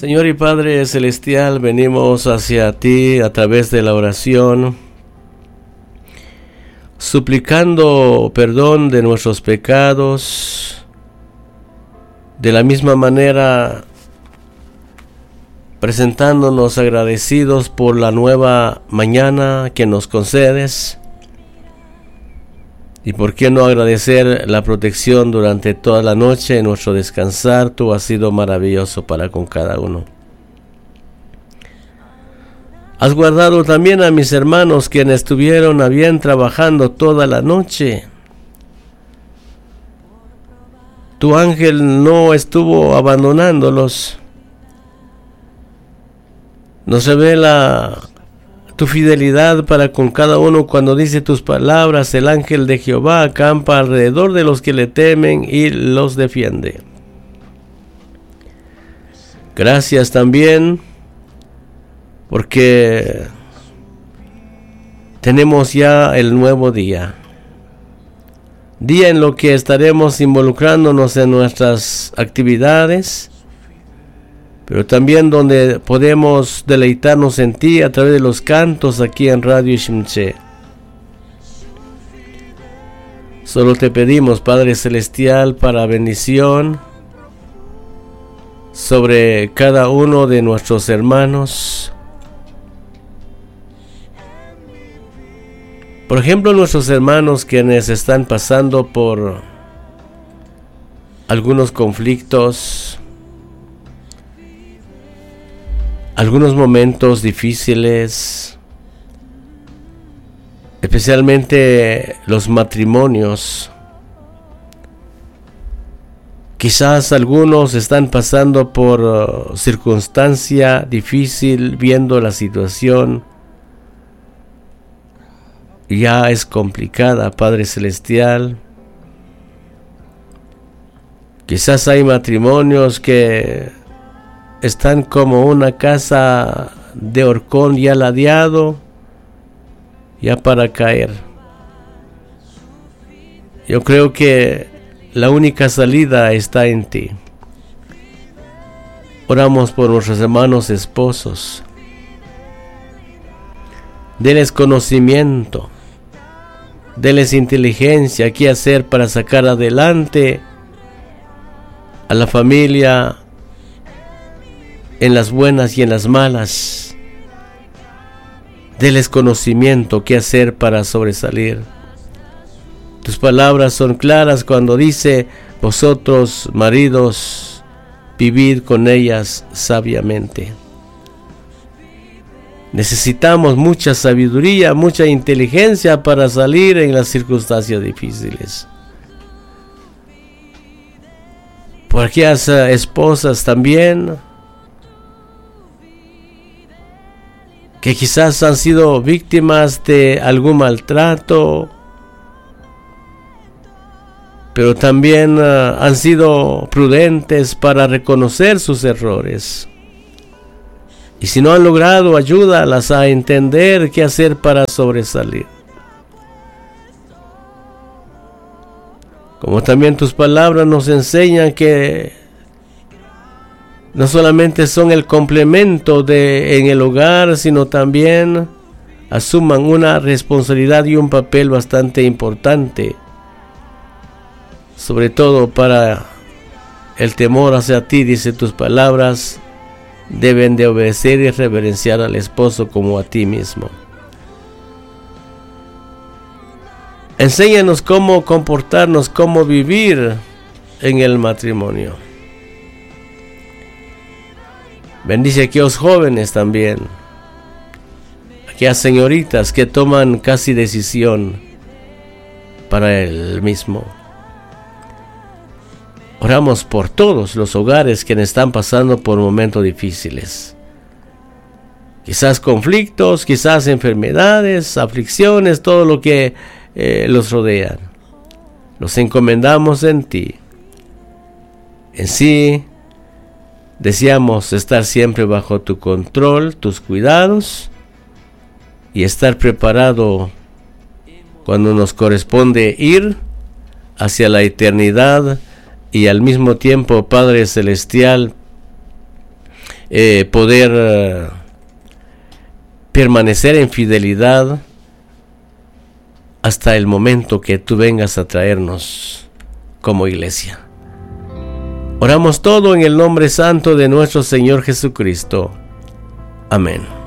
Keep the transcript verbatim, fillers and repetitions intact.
Señor y Padre Celestial, venimos hacia ti a través de la oración, suplicando perdón de nuestros pecados, de la misma manera presentándonos agradecidos por la nueva mañana que nos concedes. Y por qué no agradecer la protección durante toda la noche en nuestro descansar. Tú has sido maravilloso para con cada uno. Has guardado también a mis hermanos quienes estuvieron a bien trabajando toda la noche. Tu ángel no estuvo abandonándolos. Nos revela tu fidelidad para con cada uno cuando dice tus palabras: el ángel de Jehová acampa alrededor de los que le temen y los defiende. Gracias también porque tenemos ya el nuevo día, día en lo que estaremos involucrándonos en nuestras actividades, pero también donde podemos deleitarnos en ti a través de los cantos aquí en Radio Shimche. Solo te pedimos, Padre Celestial, para bendición sobre cada uno de nuestros hermanos. Por ejemplo, nuestros hermanos quienes están pasando por algunos conflictos, algunos momentos difíciles, especialmente los matrimonios. Quizás algunos están pasando por uh, circunstancia difícil, viendo la situación ya es complicada, Padre Celestial. Quizás hay matrimonios que están como una casa de horcón ya ladeado, ya para caer. Yo creo que la única salida está en ti. Oramos por nuestros hermanos esposos. Deles conocimiento, deles inteligencia, qué hacer para sacar adelante a la familia, en las buenas y en las malas. Deles conocimiento, qué hacer para sobresalir. Tus palabras son claras cuando dice: vosotros, maridos, vivid con ellas sabiamente. Necesitamos mucha sabiduría, mucha inteligencia para salir en las circunstancias difíciles. Por aquellas uh, esposas también que quizás han sido víctimas de algún maltrato, pero también uh, han sido prudentes para reconocer sus errores. Y si no han logrado, ayúdalas a entender qué hacer para sobresalir. Como también tus palabras nos enseñan que no solamente son el complemento de en el hogar, sino también asuman una responsabilidad y un papel bastante importante, sobre todo para el temor hacia ti. Dice tus palabras: deben de obedecer y reverenciar al esposo como a ti mismo. Enséñanos cómo comportarnos, cómo vivir en el matrimonio. Bendice a aquellos jóvenes también, aquellas señoritas que toman casi decisión para el mismo. Oramos por todos los hogares que están pasando por momentos difíciles. Quizás conflictos, quizás enfermedades, aflicciones, todo lo que eh, los rodean. Los encomendamos en ti. En sí, deseamos estar siempre bajo tu control, tus cuidados, y estar preparado cuando nos corresponde ir hacia la eternidad. Y al mismo tiempo, Padre Celestial, eh, poder eh, permanecer en fidelidad hasta el momento que tú vengas a traernos como iglesia. Oramos todo en el nombre santo de nuestro Señor Jesucristo. Amén.